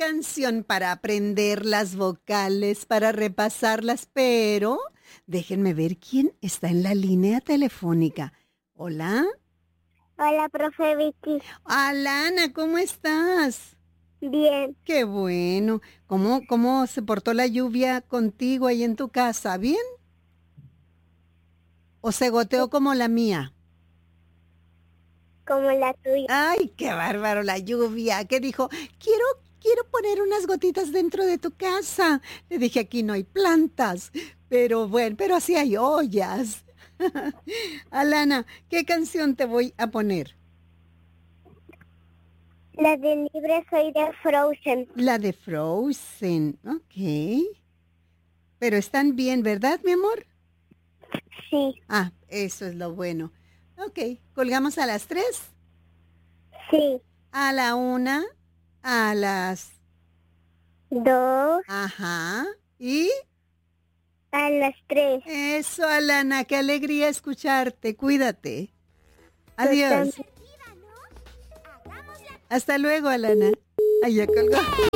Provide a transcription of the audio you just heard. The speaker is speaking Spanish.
canción para aprender las vocales, para repasarlas, pero déjenme ver quién está en la línea telefónica. Hola. Hola, profe Vicky. Alana, ¿cómo estás? Bien, Qué bueno. ¿Cómo se portó la lluvia contigo ahí en tu casa? ¿Bien? ¿O se goteó como la mía? como la tuya. Ay, qué bárbaro la lluvia. ¿Qué dijo? Quiero poner unas gotitas dentro de tu casa. Le dije, aquí no hay plantas. Pero bueno, pero sí hay ollas. Alana, ¿qué canción te voy a poner? La del libre soy de Frozen. La de Frozen. Ok. Pero están bien, ¿verdad, mi amor? Sí, Ah, eso es lo bueno. Ok, colgamos a las 3, sí. a la 1, a las... 2 Ajá. Y a las 3. eso, Alana, qué alegría escucharte. Cuídate. Tú Adiós. también. Hasta luego, Alana. Ay, ya colgó.